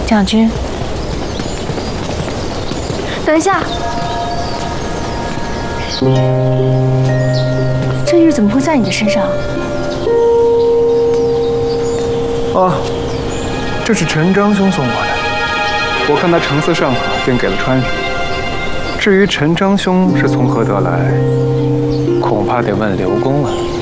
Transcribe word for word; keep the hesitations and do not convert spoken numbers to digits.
将军，等一下，这玉怎么会在你的身上？ 哦，这是陈章兄送我的，我看他成色尚好，便给了川羽。至于陈章兄是从何得来，恐怕得问刘公了。